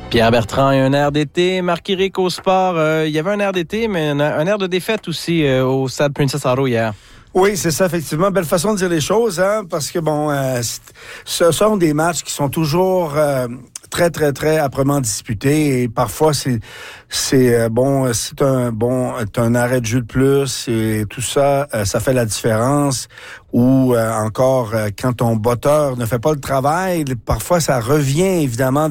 Pierre Bertrand et un air d'été. Marc-Éric au sport. Il y avait un air d'été, mais un air de défaite aussi au stade Princess Auto hier. Oui, c'est ça, effectivement. Belle façon de dire les choses, hein, parce que, ce sont des matchs qui sont toujours très, très, très âprement disputés et parfois, c'est un arrêt de jeu de plus et tout ça, ça fait la différence. Ou encore, quand ton botteur ne fait pas le travail, parfois ça revient évidemment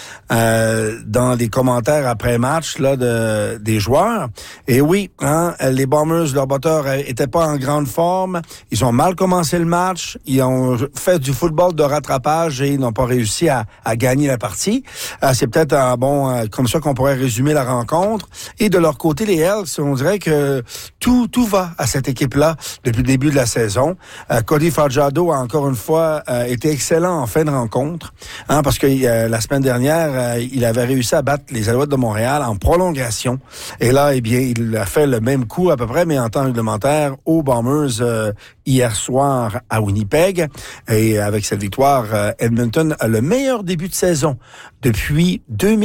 dans les commentaires après match là des joueurs. Et oui, hein, les Bombers, leur botteur était pas en grande forme. Ils ont mal commencé le match. Ils ont fait du football de rattrapage et ils n'ont pas réussi à gagner la partie. C'est peut-être comme ça qu'on pourrait résumer la rencontre. Et de leur côté, les Elks, on dirait que tout va à cette équipe-là depuis le début de la saison. Cody Fajardo a encore une fois été excellent en fin de rencontre, hein, parce que la semaine dernière, il avait réussi à battre les Alouettes de Montréal en prolongation. Et là, il a fait le même coup à peu près, mais en temps réglementaire aux Bombers hier soir à Winnipeg. Et avec cette victoire, Edmonton a le meilleur début de saison depuis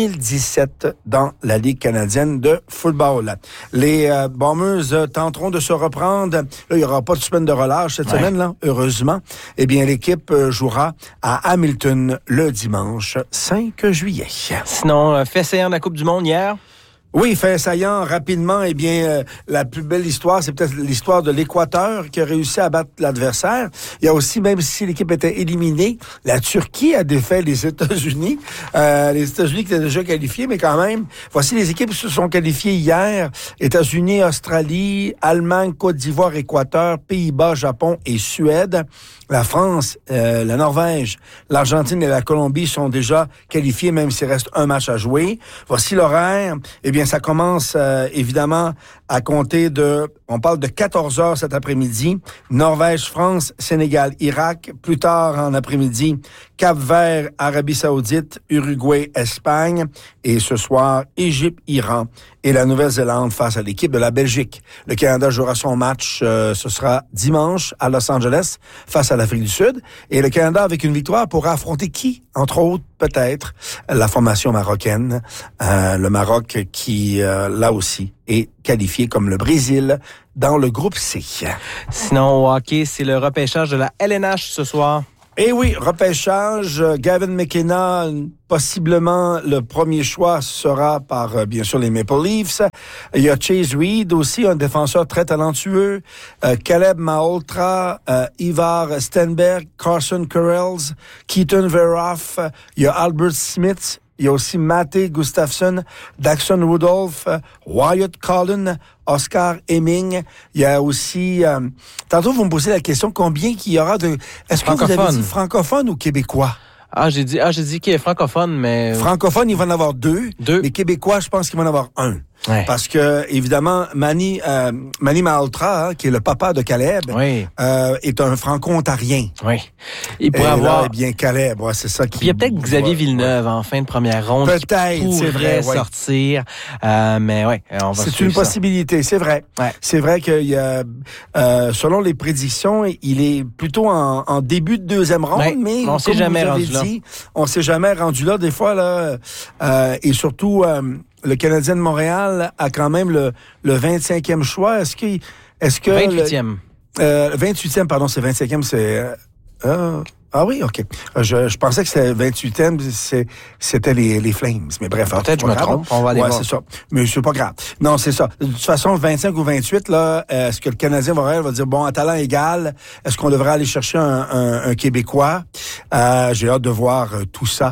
2017 dans la Ligue canadienne de football. Les Bombers tenteront de se reprendre. Là, il n'y aura pas de semaine de relâche cette semaine, là, heureusement. Eh bien, l'équipe jouera à Hamilton le dimanche 5 juillet. Sinon, fait saillant de la Coupe du Monde hier. Oui, fait saillant rapidement, eh bien, la plus belle histoire, c'est peut-être l'histoire de l'Équateur qui a réussi à battre l'adversaire. Il y a aussi, même si l'équipe était éliminée, la Turquie a défait les États-Unis. Les États-Unis qui étaient déjà qualifiés, mais quand même, voici les équipes qui se sont qualifiées hier. États-Unis, Australie, Allemagne, Côte d'Ivoire, Équateur, Pays-Bas, Japon et Suède. La France, la Norvège, l'Argentine et la Colombie sont déjà qualifiés, même s'il reste un match à jouer. Voici l'horaire. Eh bien, ça commence évidemment à compter on parle de 14 heures cet après-midi. Norvège, France, Sénégal, Irak. Plus tard en après-midi, Cap-Vert, Arabie Saoudite, Uruguay, Espagne. Et ce soir, Égypte, Iran et la Nouvelle-Zélande face à l'équipe de la Belgique. Le Canada jouera son match, ce sera dimanche à Los Angeles face à l'Afrique du Sud. Et le Canada, avec une victoire, pourra affronter qui? Entre autres, peut-être, la formation marocaine. Le Maroc qui, là aussi, est qualifié comme le Brésil dans le groupe C. Sinon, au hockey, c'est le repêchage de la LNH ce soir. Eh oui, repêchage, Gavin McKenna, possiblement le premier choix sera par, bien sûr, les Maple Leafs. Il y a Chase Reed aussi, un défenseur très talentueux. Caleb Malhotra, Ivar Stenberg, Carson Kurels, Keaton Veroff. Il y a Albert Smith. Il y a aussi Mate Gustafsson, Daxon Rudolph, Wyatt Cullen, Oscar Hemming. Il y a aussi... tantôt, vous me posez la question, combien qu'il y aura de... Est-ce que vous avez dit francophone ou québécois? J'ai dit qu'il est francophone, mais... Francophone, il va en avoir deux. Mais québécois, je pense qu'il va en avoir un. Ouais. Parce que, évidemment, Manny Malhotra, qui est le papa de Caleb, est un franco-ontarien. Oui. Il pourrait avoir... Là, bien, Caleb, c'est ça qui... Puis il y a peut-être Xavier Villeneuve en fin de première ronde. Peut-être, qui pourrait sortir. Mais on va c'est une possibilité, c'est vrai. Ouais. C'est vrai qu'il y a, selon les prédictions, il est plutôt en début de deuxième ronde, mais on s'est jamais rendu là. On s'est jamais rendu là, des fois, là. Et surtout... le Canadien de Montréal a quand même le 25e choix. Est-ce que 28e. 28e, pardon, c'est 25e, c'est... Ah oui, OK. Je pensais que c'était 28e, c'était les Flames. Mais bref, peut-être je me trompe, on va aller voir. C'est ça. Mais c'est pas grave. Non, c'est ça. De toute façon, 25 ou 28, là, est-ce que le Canadien va dire, bon, à talent égal, est-ce qu'on devrait aller chercher un Québécois? J'ai hâte de voir tout ça.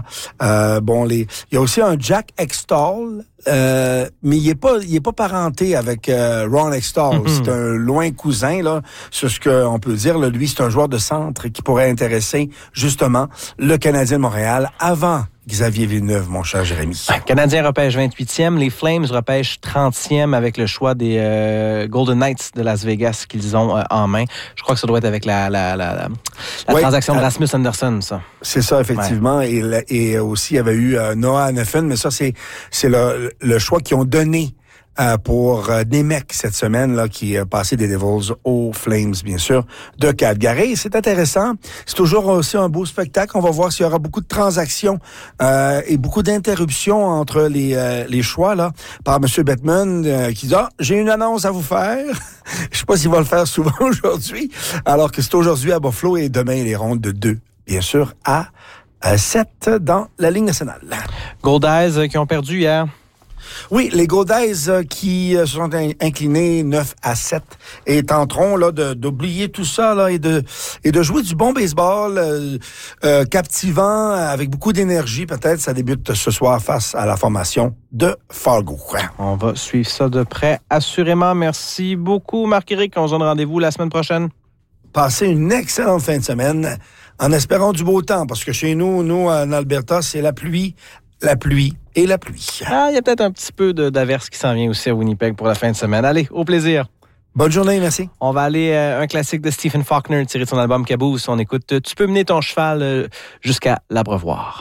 Il y a aussi un Jack Extall, mais il est pas parenté avec Ron Extall. C'est un loin cousin, là. C'est ce qu'on peut dire. Là, lui, c'est un joueur de centre qui pourrait intéresser justement le Canadien de Montréal avant Xavier Villeneuve, mon cher Jérémy. Canadien repêche 28e, les Flames repêchent 30e avec le choix des Golden Knights de Las Vegas qu'ils ont en main. Je crois que ça doit être avec la transaction de Rasmus Anderson, ça. C'est ça, effectivement. Ouais. Et aussi, il y avait eu Noah Hanifin, mais ça, c'est le choix qu'ils ont donné pour Nemec cette semaine, là, qui a passé des Devils aux Flames, bien sûr, de Calgary. C'est intéressant. C'est toujours aussi un beau spectacle. On va voir s'il y aura beaucoup de transactions et beaucoup d'interruptions entre les choix là par M. Bettman qui dit « j'ai une annonce à vous faire. » Je sais pas s'il va le faire souvent aujourd'hui, alors que c'est aujourd'hui à Buffalo et demain les rondes de 2, bien sûr, à 7 dans la Ligue nationale. Goldies qui ont perdu hier. Oui, les Goldies qui se sont inclinés 9-7 et tenteront là d'oublier tout ça là et de jouer du bon baseball captivant avec beaucoup d'énergie. Peut-être ça débute ce soir face à la formation de Fargo. On va suivre ça de près, assurément. Merci beaucoup, Marc-Éric. On se donne rendez-vous la semaine prochaine. Passez une excellente fin de semaine en espérant du beau temps parce que chez nous en Alberta, c'est la pluie et la pluie. Ah, il y a peut-être un petit peu d'averse qui s'en vient aussi à Winnipeg pour la fin de semaine. Allez, au plaisir. Bonne journée, merci. On va aller un classique de Stephen Faulkner tiré de son album Caboose. On écoute « Tu peux mener ton cheval jusqu'à l'Abreuvoir ».